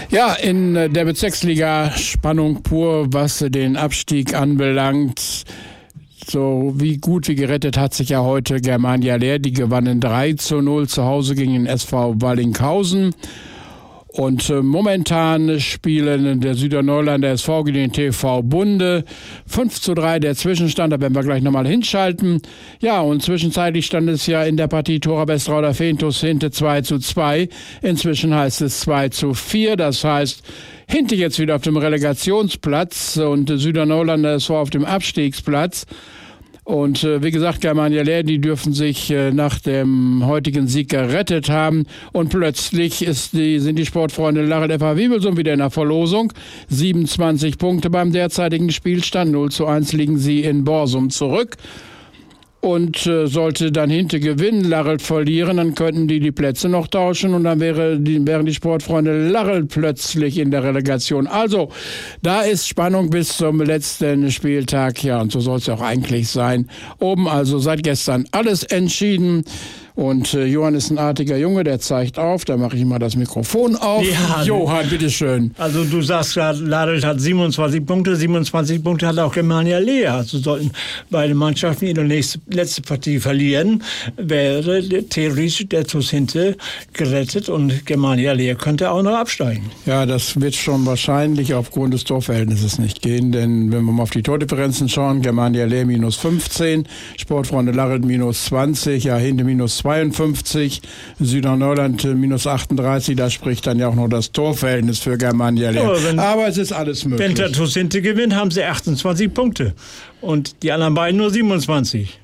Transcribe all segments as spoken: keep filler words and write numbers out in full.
Ja, in der Bezirksliga Spannung pur, was den Abstieg anbelangt. So wie gut wie gerettet hat sich ja heute Germania Leer. Die gewannen drei zu null zu Hause gegen den S V Wallinghausen. Und äh, momentan spielen der Süderneuländer S V gegen den T V Bunde. fünf zu drei der Zwischenstand, da werden wir gleich nochmal hinschalten. Ja, und zwischenzeitlich stand es ja in der Partie Thora Westrauder Fentus Hinte zwei zu zwei. Inzwischen heißt es zwei zu vier. Das heißt, Hinte jetzt wieder auf dem Relegationsplatz und äh, Süderneuländer S V auf dem Abstiegsplatz. Und äh, wie gesagt, Germania Leer, die dürfen sich äh, nach dem heutigen Sieg gerettet haben. Und plötzlich ist die, sind die Sportfreunde Larrelt F H Wiebelsum wieder in der Verlosung. siebenundzwanzig Punkte beim derzeitigen Spielstand. null zu eins liegen sie in Borsum zurück. Und äh, sollte dann Hinte gewinnen, Larrelt verlieren, dann könnten die die Plätze noch tauschen und dann wäre die, wären die Sportfreunde Larrelt plötzlich in der Relegation. Also, da ist Spannung bis zum letzten Spieltag. Ja, und so soll es ja auch eigentlich sein. Oben also seit gestern alles entschieden. Und äh, Johann ist ein artiger Junge, der zeigt auf. Da mache ich mal das Mikrofon auf. Ja, Johann, bitteschön. Also du sagst gerade, Larrelt hat siebenundzwanzig Punkte. siebenundzwanzig Punkte hat auch Germania Leer. Also sollten beide Mannschaften ihre nächste, letzte Partie verlieren, wäre theoretisch der T U S Hinte gerettet und Germania Leer könnte auch noch absteigen. Ja, das wird schon wahrscheinlich aufgrund des Torverhältnisses nicht gehen. Denn wenn wir mal auf die Tordifferenzen schauen, Germania Leer minus fünfzehn, Sportfreunde Larrelt minus zwanzig, ja, Hinte minus zweiundfünfzig, Süderneuland minus achtunddreißig, da spricht dann ja auch noch das Torverhältnis für Germania Leer. Aber, wenn, Aber es ist alles möglich. Wenn der T U S Hinte gewinnt, haben sie achtundzwanzig Punkte und die anderen beiden nur siebenundzwanzig.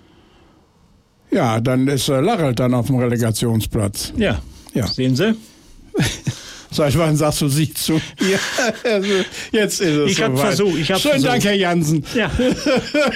Ja, dann ist äh, Larrelt dann auf dem Relegationsplatz. Ja, ja. Sehen Sie? Seit wann sagst du sie zu mir? Jetzt ist es Ich habe versucht. Schönen Dank, Herr Jansen. Ja.